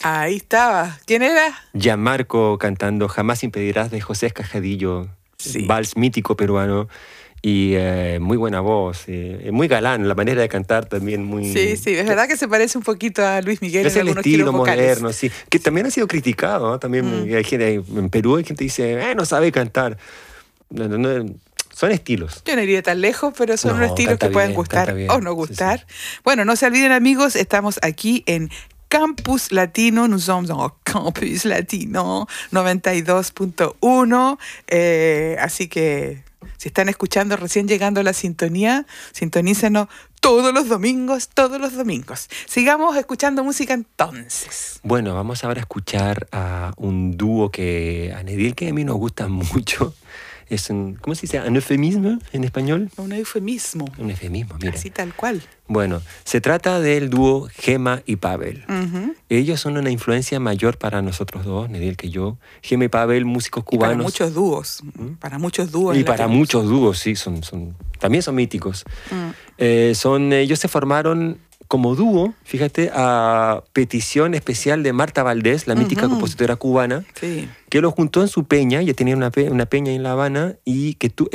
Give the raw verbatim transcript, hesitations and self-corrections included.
Ahí estaba. ¿Quién era? Gianmarco cantando Jamás impedirás de José Escajadillo, Sí. vals mítico peruano. Y eh, muy buena voz, eh, muy galán, la manera de cantar también muy... Sí, sí, es verdad que se parece un poquito a Luis Miguel es en el algunos estilo giros vocales. moderno, sí, que también ha sido criticado, ¿no? También Mm. hay gente, en Perú hay gente que dice, eh, no sabe cantar. No, no, no, son estilos. Yo no iría tan lejos, pero son No, unos estilos canta que pueden bien, gustar canta bien. o no gustar. Sí, sí. Bueno, no se olviden, amigos, estamos aquí en Campus Latino, nous sommes en Campus Latino noventa y dos punto uno, eh, así que si están escuchando recién llegando a la sintonía, sintonícenos todos los domingos, todos los domingos. Sigamos escuchando música entonces. Bueno, vamos ahora a escuchar a un dúo que a Nedil, que a mí nos gusta mucho. Es un, ¿cómo se dice? ¿Un eufemismo en español? Un eufemismo. Un eufemismo, mira. Así tal cual. Bueno, se trata del dúo Gema y Pavel. Uh-huh. Ellos son una influencia mayor para nosotros dos, Nedil, que yo. Gema y Pavel, músicos cubanos. Y para muchos dúos. ¿Mm? Para muchos dúos. Y para muchos dúos, sí, son, son, también son míticos. Uh-huh. Eh, son, ellos se formaron como dúo, fíjate, a petición especial de Marta Valdés, la mítica uh-huh. compositora cubana, sí. que los juntó en su peña, ya tenía una, pe- una peña en La Habana, y que tu